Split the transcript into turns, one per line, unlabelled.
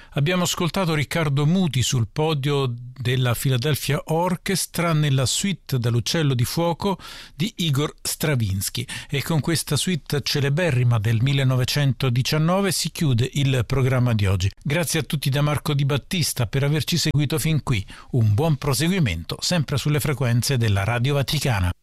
Abbiamo ascoltato Riccardo Muti sul podio della Philadelphia Orchestra nella suite dall'Uccello di Fuoco di Igor Stravinsky, e con questa suite celeberrima del 1919 si chiude il programma di oggi. Grazie a tutti da Marco Di Battista per averci seguito fin qui. Un buon proseguimento sempre sulle frequenze della Radio Vaticana.